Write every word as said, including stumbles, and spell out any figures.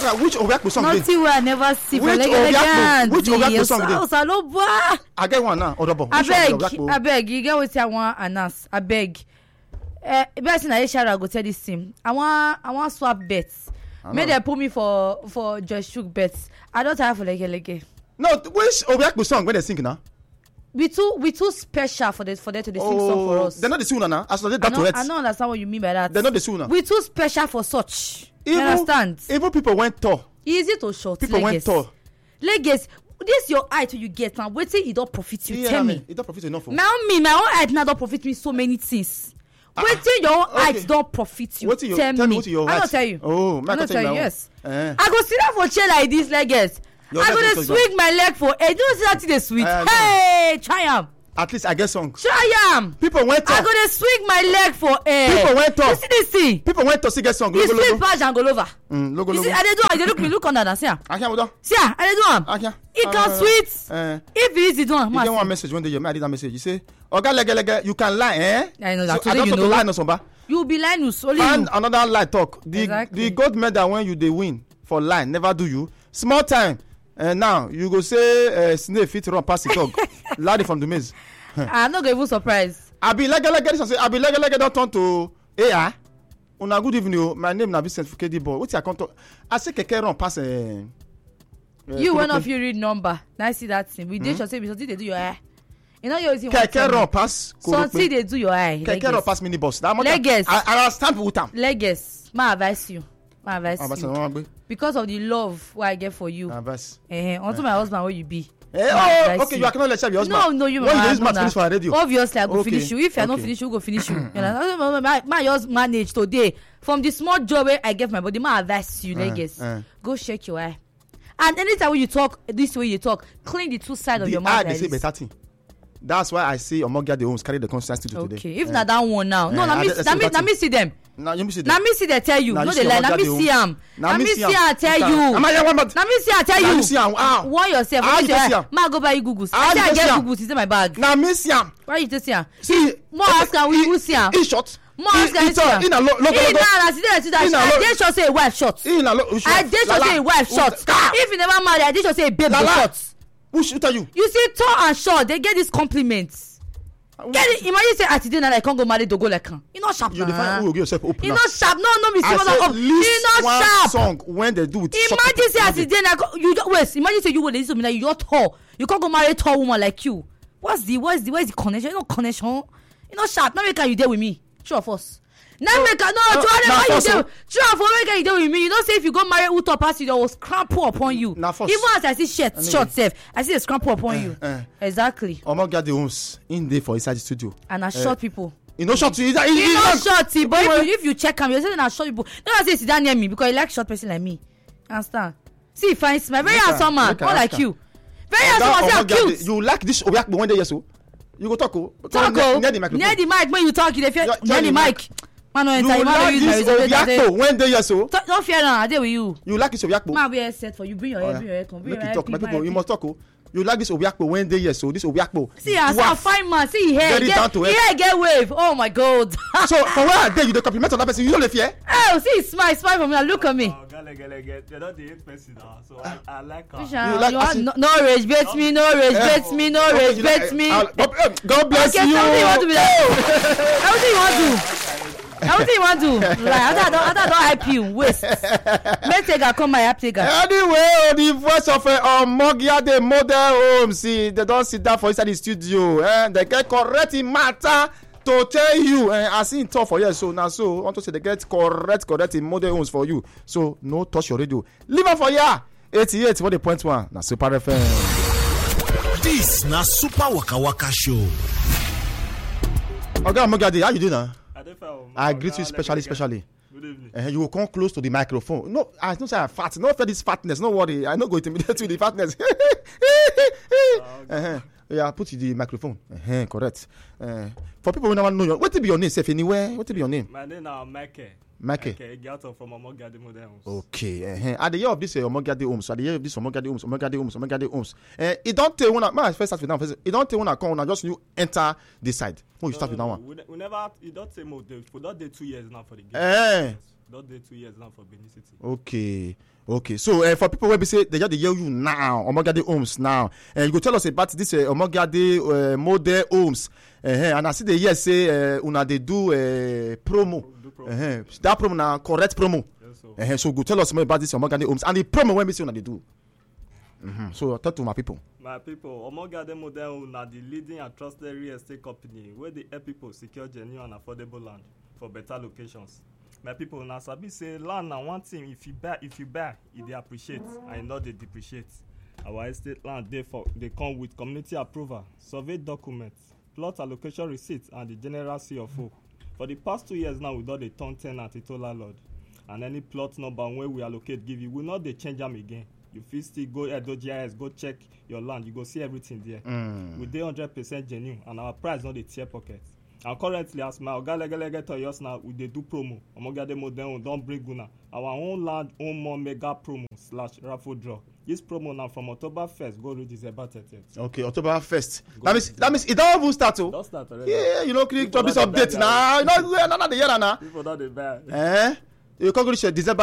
which Obiakpo song? Nothing where I never see for Which elegant. Which Obiakpo song dey? Osaloba. I get one now. Odobo. I beg, I beg. You get what I want announce. I beg. Eh, best na Ishara go tell this team. I want, I want swap bets. May they put me for for Josh Shook bets. I don't have for lege lege. No, which Obiakpo song when they sing now? We too, we too special for this for them to they sing song for us. They're not the sooner now. As they I that to don't, it. I don't understand what you mean by that. They're not the sooner. We too special for such. Even, you understand? Even people went tour. Easy to short. People went tour. Legacy. This your eye till you get now. Wait till it don't profit you. Yeah, Tell I me. mean, it don't profit enough. For. Now me, my own eye now don't profit me so many things. Ah, wait till your own okay. eye don't profit you. What your, tell, tell me. me what your I eyes. don't tell you. Oh, I don't tell you. Yes. Uh, I go sit down for chair like this, legacy. I go to swing my leg for. Hey, don't see that thing they sweet. Uh, hey, try am. At least I get songs. Try am. People went to. I go to swing my leg for. Hey. People went to. You see this thing? People went to see get song. You Logo, sweet logo. patch and go over. Mm, logo, You logo. see, I dey do. I dey look me look under that. See am. I can't do. See am. I dey do am. I can't. It can uh, sweet. Uh, If it is it one. you get one message one day. You I did that message. You say, "Oga lege lege, you can lie, eh?" I know that. So, I Today don't you talk to know. lie no someba. You be Linus only And you. another lie talk. The Exactly. the gold medal when you dey win for lie never do you. Small time. And now you go say uh, snake fit run pass the dog. Laddie from the maze. I'm not going to even surprise. I be lege lege this one say I be lege lege don turn to A I. Una good evening o. My name na Vincent Fukedi boy. Wetin I come talk? I say keke run pass. Uh, uh, You when of you read number. Now see that thing. We dey sure say something they do your eye. You know you always keke run pass. something they do your eye. Keke run pass mini bus. That much. Legs. I I understand with am. Legs. My advice you. My advice Ah, but you. no one Because of the love what I get for you. advice. Eh, uh, onto my husband where you be. Eh, My oh, advice okay, you acknowledge your husband. No, no, you when man, you use no, math nah. finish for radio. Obviously, I go Okay. finish you. If I don't Okay. finish you, go finish you. You know, my, my just manage today. From the small job where I get my body, my advice you, Uh, legs. uh. Go shake your eye. And anytime when you talk, this way you talk, clean the two sides of The your eye mouth. they like say this. better thing. That's why I say Omogia the homes carry the conscience studio Okay, today. if Eh. not that one now. No, Eh, na I me, just- na me, that's na it. me see them. Now you see Na me see they tell you. Now No, you they see lie. Na Omogia me the see homes. am. Na Na me me see see am. I tell Okay. you. Am I here one but? Na me see I tell Na you. me see am. Ah. Warn yourself. Ah, What you you see say? am. Ma go buy Googles. Ah, I say you I see get am. Googles inside my bag. Now me see am. Why you just see am? See. More ask am, we will see am. He shot. More ask am, He we see am. in a lo- logo He logo. na na see that see that. In a I lo- dey sure say a wife shot. In a lo. I dey sure say a wife shot. If you never marry, I dey sure say a babe go Lala. shot. Who shoot at you? You see, tall and short, they get these compliments. Get it? Imagine say at the day now I can't go marry to go like can. You not sharp. You define who will give yourself open. You not sharp. No, no, me see I what say I'm. You list not one sharp. song when they do with short Imagine say people. at the day now you just wait. Imagine say you will listen to me now. You're tall. You can't go marry a tall woman like you. What's the what's the where's the connection? You know connection. You know sharp. Now make you there with me. True of us. Now make no. no, True na of you false, there. oh. True of make you there with me. You know say if you go marry Uto pass you, they will scramble upon you. Na false. Even as I see short short self, I see a scramble upon you. eh. Exactly. Omogia the homes in there for inside the studio. And I short people. You know short. He, he, he, You know he, shorty, but Well- if you, if you check am, you're saying na short people. Don't say sit down near me because you like short person like me. Understand? See, fine, smile, very Make handsome am, man, make am, not like ask am. you. Very That handsome man, say I'm Omogia cute. the- You like this Obiakpo when they yes so. You go talk o. Talk near, o, near the microphone. near the mic when you talk, you dey fear Yeah, near the the mic. Man, no You enter, you man no like use my this reserve. Obiakpo when they yes so. Talk- Don't fear now, I dey with you. You like this Obiakpo. Man, we are set for you. Bring your Oh, head, yeah. bring your head, come. Bring Make your you head. talk. My bring people, you head. must talk o. You like this Obiakpo when they yes so. This Obiakpo. See, as a Dwarf. fine man, see he hair, Very down to get, earth. he hair get wave. Oh my God. So for where I dey, you dey compliment on that person. You don't dey fear. Oh, see, he smile, smile for me. Now look at me. Oh, gale, gale, gale. They're not the eight person now, so I, I like her. Fisha, like you want- as in- no, no rage bait me, no rage Eh. bait me, no Okay, rage you like- bait me. I'll- God eh, God bless Okay, you. something you want to be like. Everything you want to. Everything you want to. Like, I don't, I don't hype you. Waste. Make take a come my hype take a. Anyway, the voice of uh, Omogia the model home. See, they don't sit down for inside the studio. Eh? They get correct in matter to tell you. Eh? I see it tough for you. So now, so I want to say they get correct, correct in model homes for you. So no touch your radio. Leave it for ya. eighty-eight, what the point one? Now Super F M. This na Super Waka Waka Show. Okay, Omogia, how you doing now? I don't feel- I greet you Gale, specially, gale. specially. Good evening. Uh, you will come close to the microphone. No, I don't say I fat. No for this fatness. No worry. I not go intimidate you with the fatness. uh-huh. Yeah, put you the microphone. Uh-huh, correct. Uh, for people who never know your, what will be your name? Safe anywhere. What will be your name? My name is Mike. Mike. Okay, get up from Omogia the model homes. Okay. Uh-huh. At the year of this uh, Omogia de Homes, at the year of this Omogia de Homes, Omogia de Homes, Omogia de Homes. Uh, it don't take one. My first start with that. First, it don't take one. Come on, just you enter this side. Oh, you start with that one. We, we never, you don't say more. We don't do two years now for the game. Eh. Don't dey two years now for Benin City. Okay. Okay, so uh, for people wey be say they just dey hear you now, Omogade Homes now, and uh, you go tell us about this uh, Omogade uh, model homes, uh, and I see the hear say uh, una dey do uh, promo. Do promo. Uh-huh. That promo na correct promo. Yes, so. Uh-huh. So go tell us more about this Omogade Homes and the promo wey be say una dey do. Mm-hmm. So talk to my people. My people, Omogade Model Home na the leading and trusted real estate company wey dey help people secure genuine and affordable land for better locations. My people, na sabi say land na one thing if you buy if you buy e dey appreciate and e no dey depreciate. Our estate land dey for dey come with community approval, survey documents, plot allocation receipt and the general C of O. For the past two years now we don dey turn ten ant into landlord, and any plot number wey we allocate give you we no dey change am again. You fit still go Edo G I S go check your land, you go see everything there. Mm. We dey one hundred percent genuine and our price no dey tear pocket. And currently, as my oga legelege tell us now, we dey do promo. Omogade Model Home don bring una our own land own more mega promo slash raffle draw. This promo na from October first go reach December thirtieth. Okay, October first. That means that means it don even start o. Don start already. Yeah, you know, click drop this update now. You know, we are not the year now. People don dey buy. Eh? You come go reach December